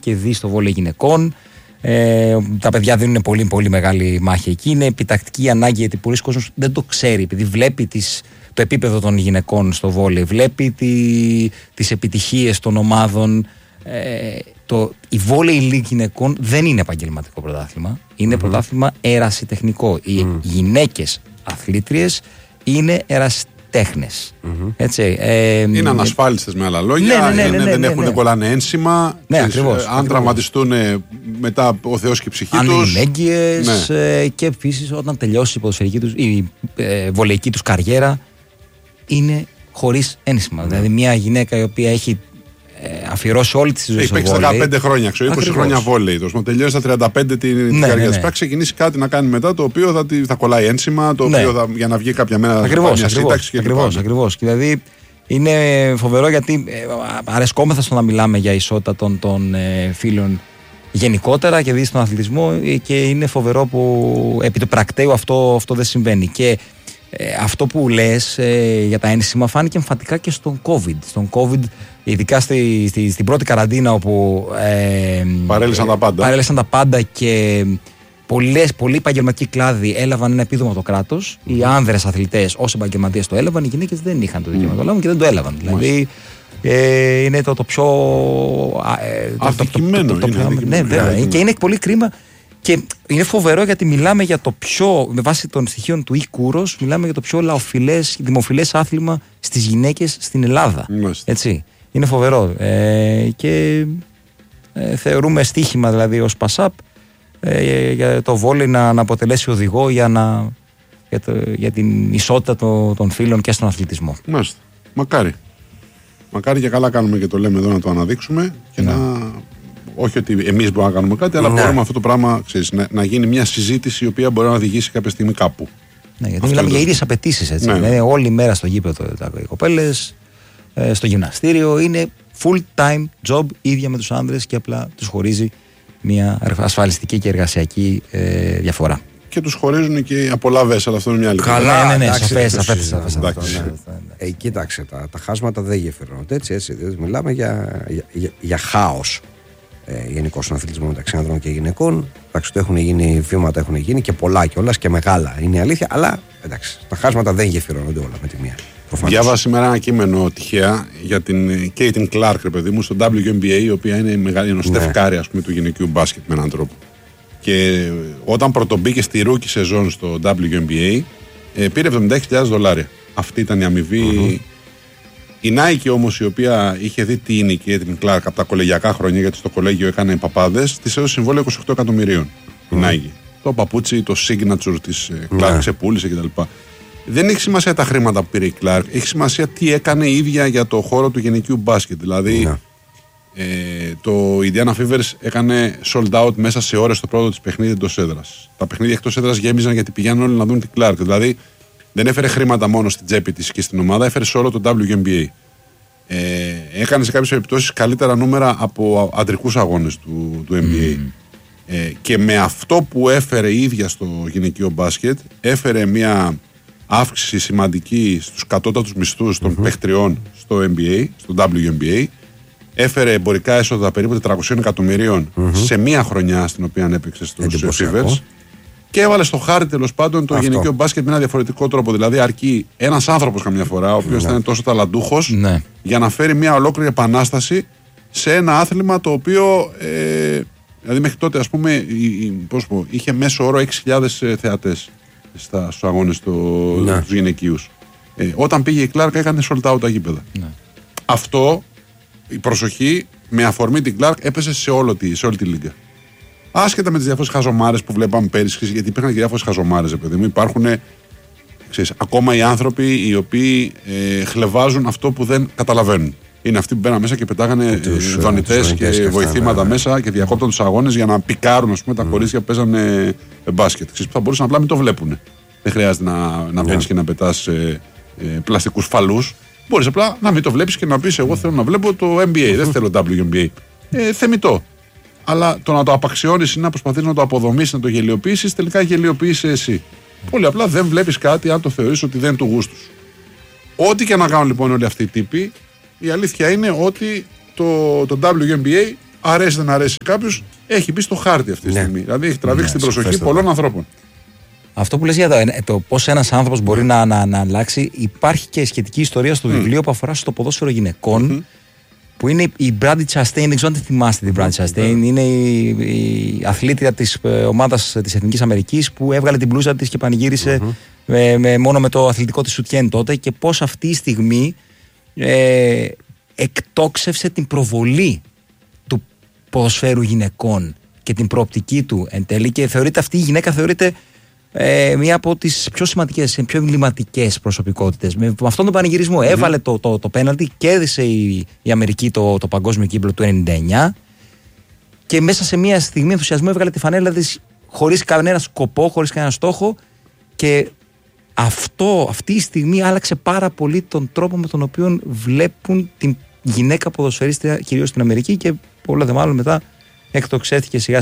και δει στο βόλεϊ γυναικών. Τα παιδιά δίνουν πολύ, πολύ μεγάλη μάχη εκεί. Είναι επιτακτική ανάγκη, γιατί πολλοί κόσμος δεν το ξέρει, επειδή βλέπει το επίπεδο των γυναικών στο βόλεϊ, βλέπει τις επιτυχίες των ομάδων. Η Volley League γυναικών δεν είναι επαγγελματικό πρωτάθλημα. Είναι πρωτάθλημα ερασιτεχνικό. Οι γυναίκες αθλήτριες είναι ερασιτέχνες. Είναι ανασφάλιστες, με άλλα λόγια. Δεν έχουν κολλάνε ένσημα. Αν τραυματιστούν, μετά ο Θεός και η ψυχή τους. Αν είναι έγκυες. Και επίσης όταν τελειώσει η ποδοσφαιρική τους, η βολεϊκή τους καριέρα, είναι χωρίς ένσημα. Δηλαδή μια γυναίκα η οποία έχει αφιερώσει όλη τη ζωή. Έχει παίξει 15 χρόνια, 20 χρόνια βόλεϊ. Τελειώσει στα 35 την καριέρα της. Πρέπει να ξεκινήσει κάτι να κάνει μετά, το οποίο θα κολλάει ένσημα, το οποίο για να βγει κάποια μέρα θα κάνει μια σύνταξη. Ακριβώς. Δηλαδή είναι φοβερό, γιατί αρεσκόμεθα στο να μιλάμε για ισότητα των φίλων γενικότερα και δει στον αθλητισμό, και είναι φοβερό που επί του πρακτέου αυτό δεν συμβαίνει. Και αυτό που λες για τα ένσημα φάνηκε εμφατικά και στον COVID. Στον COVID, ειδικά στην πρώτη καραντίνα, όπου παρέλυσαν τα πάντα και πολλοί επαγγελματικοί κλάδοι έλαβαν ένα επίδομα από το κράτος. Οι άνδρες αθλητές ως επαγγελματίες το έλαβαν, οι γυναίκες δεν είχαν το δικαίωμα να το λάβουν και δεν το έλαβαν. Δηλαδή είναι το πιο αδικημένο. Ναι, βέβαια. Και είναι πολύ κρίμα. Και είναι φοβερό, γιατί μιλάμε για το πιο, με βάση των στοιχείων του e-Kouros, μιλάμε για το πιο δημοφιλές άθλημα στις γυναίκες στην Ελλάδα. Έτσι. Είναι φοβερό. Και θεωρούμε στοίχημα, δηλαδή, ως ΠΑΣΑΠ, για το βόλεϊ να αποτελέσει οδηγό για την ισότητα των φίλων και στον αθλητισμό. Μάλιστα. Μακάρι και καλά κάνουμε και το λέμε εδώ, να το αναδείξουμε και όχι ότι εμείς μπορούμε να κάνουμε κάτι, αλλά μπορούμε αυτό το πράγμα, να γίνει μια συζήτηση η οποία μπορεί να οδηγήσει κάποια στιγμή κάπου. Ναι, γιατί μιλάμε για ίδιες απαιτήσεις. Δηλαδή, όλη μέρα στο γήπεδο οι κοπέλες, στο γυμναστήριο, είναι full time job ίδια με τους άνδρες, και απλά τους χωρίζει μια ασφαλιστική και εργασιακή διαφορά. Και τους χωρίζουν και οι απολαύες, αλλά αυτό είναι μια άλλη καλά. Ναι, κοίταξε, τα χάσματα δεν γεφυρώνονται, έτσι. Μιλάμε για χάος γενικώς στον αθλητισμό μεταξύ ανδρών και γυναικών. Εντάξει, το έχουν γίνει, βήματα έχουν γίνει και πολλά κιόλας και μεγάλα, είναι η αλήθεια, αλλά εντάξει, τα χάσματα δεν γεφυρώνονται όλα με τη μία. Διάβασα σήμερα ένα κείμενο τυχαία για την Κέιτιν Κλάρκ, ρε παιδί μου, στο WNBA, η οποία είναι μεγάλη στεφκάρη, ας πούμε, του γυναικείου μπάσκετ με έναν τρόπο. Και όταν πρωτομπήκε στη ρούκι σεζόν στο WNBA, πήρε $76,000. Αυτή ήταν η αμοιβή. Η Nike όμως, η οποία είχε δει τι είναι η Κέιτιν Κλάρκ από τα κολεγιακά χρόνια, γιατί στο κολέγιο έκανε παπάδες, της έδωσε συμβόλαιο 28 εκατομμυρίων. Η Nike. Το παπούτσι, το signature της Κλάρκ ξεπούλησε κτλ. Δεν έχει σημασία τα χρήματα που πήρε η Κλάρκ, έχει σημασία τι έκανε η ίδια για το χώρο του γυναικείου μπάσκετ. Δηλαδή, το Indiana Fevers έκανε sold out μέσα σε ώρες το πρώτο της παιχνίδι εντός έδρας. Τα παιχνίδια εκτός έδρας γέμιζαν, γιατί πηγαίνουν όλοι να δουν την Κλάρκ. Δηλαδή, δεν έφερε χρήματα μόνο στην τσέπη της και στην ομάδα, έφερε σε όλο το WNBA. Έκανε σε κάποιες περιπτώσεις καλύτερα νούμερα από αντρικούς αγώνες του NBA. Και με αυτό που έφερε η ίδια στο γυναικείο μπάσκετ, έφερε μια αύξηση σημαντική στους κατώτατους μισθούς των παιχτριών στο NBA, στο WNBA. Έφερε εμπορικά έσοδα περίπου 400 εκατομμυρίων σε μία χρονιά στην οποία έπαιξε στους Fevers. Και έβαλε στο χάρτη, τέλος πάντων, το γυναικείο μπάσκετ με ένα διαφορετικό τρόπο. Δηλαδή, αρκεί ένας άνθρωπος καμιά φορά, ο οποίος θα είναι τόσο ταλαντούχος, για να φέρει μια ολόκληρη επανάσταση σε ένα άθλημα το οποίο. Δηλαδή, μέχρι τότε, ας πούμε, είχε μέσο όρο 6.000 θεατές στους αγώνες τους γυναικείους. Όταν πήγε η Κλάρκ, έκανε sold out τα γήπεδα. Αυτό, η προσοχή, με αφορμή την Κλάρκ, έπεσε σε όλη τη λίγκα. Άσχετα με τις διάφορες χαζομάρες που βλέπαμε πέρυσι, γιατί υπήρχαν και διάφορες χαζομάρες, παιδί μου. Υπάρχουν ακόμα οι άνθρωποι οι οποίοι χλευάζουν αυτό που δεν καταλαβαίνουν. Είναι αυτοί που μπαίναν μέσα και πετάγανε δονητές και βοηθήματα μέσα και διακόπταν τους αγώνες για να πικάρουν, ας πούμε, τα κορίτσια που παίζανε μπάσκετ. Που θα μπορούσαν απλά να μην το βλέπουν. Δεν χρειάζεται να μπαίνεις και να πετάς πλαστικούς φαλούς. Μπορείς απλά να μην το βλέπεις και να πεις: εγώ θέλω να βλέπω το NBA, δεν θέλω WNBA. Θεμιτό. Αλλά το να το απαξιώνεις ή να προσπαθείς να το αποδομήσεις, να το γελιοποιήσεις, τελικά γελιοποιείσαι εσύ. Πολύ απλά δεν βλέπεις κάτι αν το θεωρείς ότι δεν είναι του γούστου σου. Ό,τι και να κάνουν λοιπόν όλοι αυτοί οι τύποι, η αλήθεια είναι ότι το WNBA αρέσει δεν αρέσει κάποιους, έχει μπει στο χάρτη αυτή τη στιγμή. Δηλαδή έχει τραβήξει την προσοχή πολλών ανθρώπων. Αυτό που λες για το πώς ένας άνθρωπος μπορεί να αλλάξει, υπάρχει και σχετική ιστορία στο βιβλίο που αφορά στο ποδόσφαιρο γυναικών. Που είναι η Brandi Chastain, δεν ξέρω αν τη θυμάστε την Brandi Chastain. Είναι η αθλήτρια της ομάδας της Εθνικής Αμερικής που έβγαλε την μπλούζα της και πανηγύρισε μόνο με το αθλητικό της σουτιέν τότε. Και πώς αυτή η στιγμή εκτόξευσε την προβολή του ποδοσφαίρου γυναικών και την προοπτική του εν τέλει. Και θεωρείται αυτή η γυναίκα μία από τις πιο σημαντικές, πιο εμβληματικές προσωπικότητες. Με αυτόν τον πανηγυρισμό έβαλε το πέναλτι, κέρδισε η Αμερική το παγκόσμιο κύπελλο του 1999 και μέσα σε μία στιγμή ενθουσιασμού έβγαλε τη φανέλα της χωρίς κανένα σκοπό, χωρίς κανένα στόχο, και αυτή η στιγμή άλλαξε πάρα πολύ τον τρόπο με τον οποίο βλέπουν την γυναίκα ποδοσφαιρίστρια κυρίως στην Αμερική, και πολλά δε μάλλον μετά εκτοξεύτηκε σιγά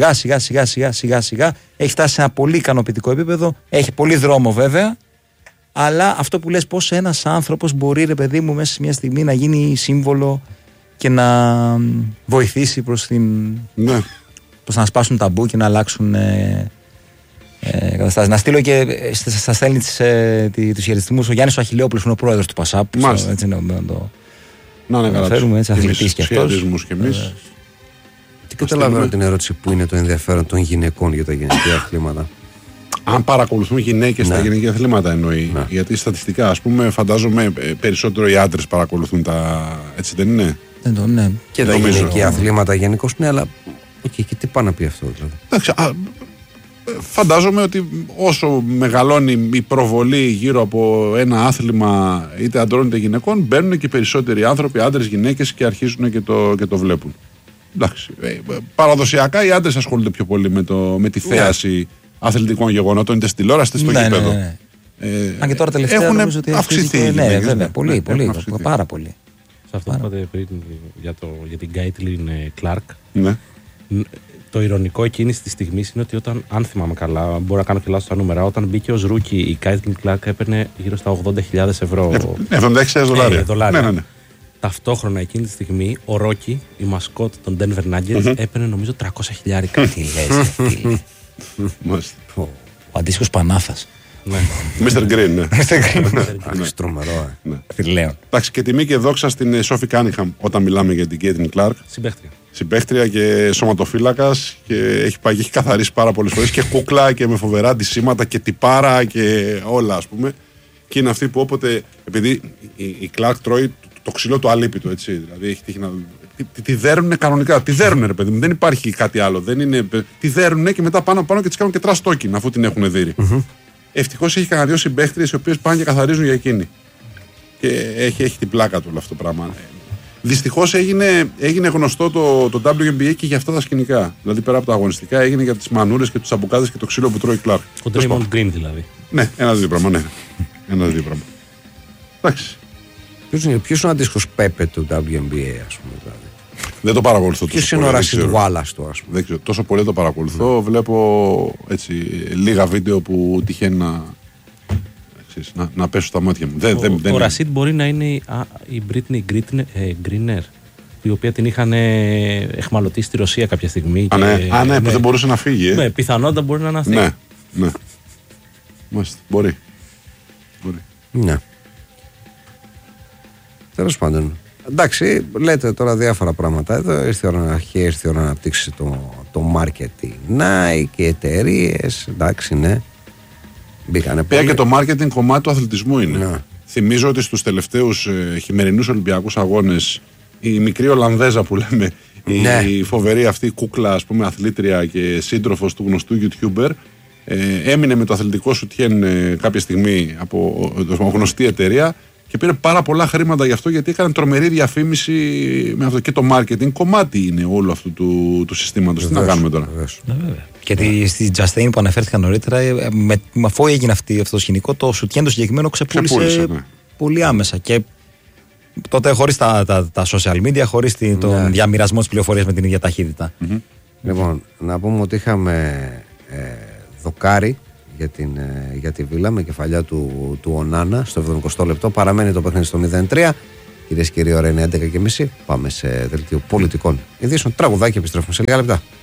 σιγά. Έχει φτάσει σε ένα πολύ ικανοποιητικό επίπεδο. Έχει πολύ δρόμο βέβαια. Αλλά αυτό που λες, πώς ένας άνθρωπος μπορεί, ρε παιδί μου, μέσα σε μια στιγμή να γίνει σύμβολο και να βοηθήσει προς να σπάσουν ταμπού και να αλλάξουν καταστάσεις. Να στείλω και στα στέλνη τους χαιρετισμούς ο Γιάννης ο Αχιλλεόπουλος, είναι ο πρόεδρος του ΠΑΣΑΠ. Έτσι να το φέρουμε, έτσι αθλητής και αυτός. Τι καταλαβαίνω την ερώτηση που είναι το ενδιαφέρον των γυναικών για τα γυναικεία αθλήματα. Αν παρακολουθούν γυναίκες στα γυναικεία αθλήματα εννοεί. Γιατί στατιστικά, ας πούμε, φαντάζομαι περισσότερο οι άντρες παρακολουθούν τα. Έτσι δεν είναι? Ναι. Και τα γυναικεία αθλήματα γενικώς, ναι, αλλά. Και τι πάει να πει αυτό, δηλαδή? Εντάξει, φαντάζομαι ότι όσο μεγαλώνει η προβολή γύρω από ένα άθλημα, είτε αντρών είτε γυναικών, μπαίνουν και περισσότεροι άνθρωποι, άντρες, γυναίκες, και αρχίζουν και το βλέπουν. Εντάξει, παραδοσιακά οι άντρες ασχολούνται πιο πολύ με τη θέαση αθλητικών γεγονότων, είτε στην τηλεόραση είτε στο γήπεδο. Αν και τώρα τελευταία νομίζω ότι αυξηθεί. Ναι, βέβαια, πολύ, πάρα πολύ. Σε αυτό που είπατε πριν για την Κάιτλιν Κλάρκ, ναι. Το ηρωνικό εκείνης της στιγμής είναι ότι όταν, αν θυμάμαι καλά, μπορώ να κάνω και λάθος στα νούμερα, όταν μπήκε ως ρούκι η Κάιτλιν Κλάρκ έπαιρνε γύρω στα $80,000. $76,000. Ναι. Ταυτόχρονα εκείνη τη στιγμή ο Ρόκι, η μασκότ των Denver Nuggets, έπαιρνε νομίζω $300,000. Τι λες, ο αντίστοιχος Πανάθας. Mr. Green, ναι. Τρομερό, Εντάξει, και τιμή και δόξα στην Σόφι Κάνιχαμ όταν μιλάμε για την Κάιτλιν Κλάρκ. Συμπαίχτρια και σωματοφύλακας, και έχει καθαρίσει πάρα πολλές φορές, και κούκλα και με φοβερά αντισήματα και τυπάρα και όλα, ας πούμε. Και είναι αυτή που όποτε, επειδή η Κλάρκ τρώει το ξύλο του αλίπητο, έτσι. Δηλαδή έχει τύχει να. Τη δέρουνε κανονικά. Τη δέρουνε, ρε παιδί μου. Δεν υπάρχει κάτι άλλο. Δεν είναι. Τη δέρουνε και μετά πάνω και τη κάνουν και τραστόκιν αφού την έχουν δείρει. Ευτυχώς έχει κανένα δύο συμπαίχτριες οι οποίες πάνε και καθαρίζουν για εκείνη. Και έχει την πλάκα του όλο αυτό το πράγμα. Δυστυχώς έγινε γνωστό το WNBA και για αυτά τα σκηνικά. Δηλαδή πέρα από τα αγωνιστικά έγινε για τις μανούρες και τους αμπουκάδες και το ξύλο που τρώει η Κλάρκ. Ο Draymond Green δηλαδή. Ναι, ένα-δύο πράγμα. Εντάξει. Ποιος είναι ο αντίστοιχος Πέπε του WNBA, ας πούμε, δηλαδή? Δεν το παρακολουθώ. Ποιος είναι ο Ρασίδ Γουάλλας του, ας πούμε? Δεν ξέρω, τόσο πολύ το παρακολουθώ. Βλέπω έτσι λίγα βίντεο που τυχαίνει να πέσω στα μάτια μου. Ο Ρασίδ μπορεί να είναι η Μπρίτνι Γκρίνερ, η οποία την είχαν εχμαλωτήσει στη Ρωσία κάποια στιγμή. Ναι, που δεν μπορούσε να φύγει. Ναι, πιθανότατα μπορεί να είναι αυτή. Ναι. Μάλιστα, μπορεί. Ναι. Τέλος πάντων. Εντάξει, λέτε τώρα διάφορα πράγματα. Εδώ ήρθε η ώρα να αναπτύξει το marketing. Nike και εταιρείες. Εντάξει, ναι. Μπήκανε πολύ. Και το marketing κομμάτι του αθλητισμού είναι. Ναι. Θυμίζω ότι στους τελευταίους χειμερινούς Ολυμπιακούς Αγώνες η μικρή Ολλανδέζα που λέμε, η φοβερή αυτή κούκλα, ας πούμε, αθλήτρια και σύντροφος του γνωστού YouTuber, έμεινε με το αθλητικό σουτιέν κάποια στιγμή από γνωστή εταιρεία και πήρε πάρα πολλά χρήματα γι' αυτό, γιατί έκανε τρομερή διαφήμιση με αυτό. Και το marketing κομμάτι είναι όλο αυτού του συστήματος. Τι να κάνουμε τώρα. Και στη Chastain που αναφέρθηκα νωρίτερα, αφού έγινε αυτό το σκηνικό, το σουτιέν το συγκεκριμένο ξεπούλησε πολύ άμεσα. Και τότε χωρίς τα social media, χωρίς τον διαμοιρασμό της πληροφορίας με την ίδια ταχύτητα. Λοιπόν, να πούμε ότι είχαμε δοκάρι για τη Βίλα με κεφαλιά του Ονάνα στο 70 λεπτό. Παραμένει το παιχνίδι στο 0-3. Κυρίες και κύριοι, ώρα είναι 11:30. Πάμε σε δελτίο πολιτικών ειδήσεων. Τραγουδάκι, επιστρέφουμε σε λίγα λεπτά.